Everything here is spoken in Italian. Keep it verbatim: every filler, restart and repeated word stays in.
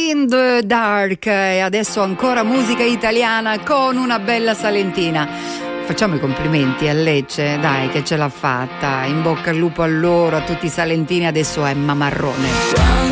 in the Dark, e adesso ancora musica italiana con una bella salentina. Facciamo i complimenti a Lecce, dai, che ce l'ha fatta. In bocca al lupo a loro, a tutti i salentini. Adesso è Emma Marrone.